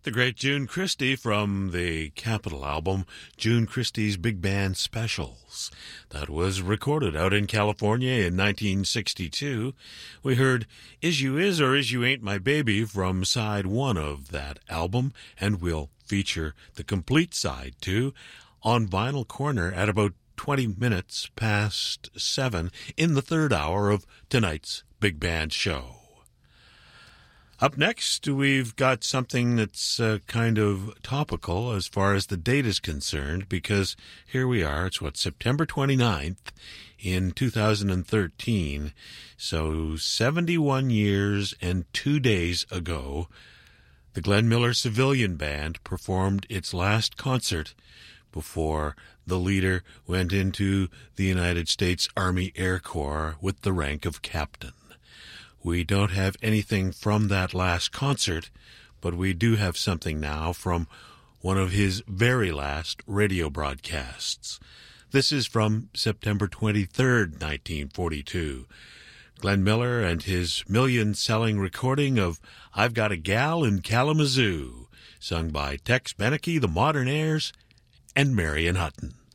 The great June Christy from the Capitol album, June Christy's Big Band Specials. That was recorded out in California in 1962. We heard Is You Is or Is You Ain't My Baby from side one of that album, and we'll feature the complete side two on Vinyl Corner at about 20 minutes past 7 in the third hour of tonight's Big Band Show. Up next, we've got something that's kind of topical as far as the date is concerned, because here we are, it's September 29th in 2013, so 71 years and 2 days ago, the Glenn Miller Civilian Band performed its last concert before the leader went into the United States Army Air Corps with the rank of captain. We don't have anything from that last concert, but we do have something now from one of his very last radio broadcasts. This is from September 23rd, 1942. Glenn Miller and his million-selling recording of I've Got a Gal in Kalamazoo, sung by Tex Beneke, the Modern Airs, and Marion Hutton.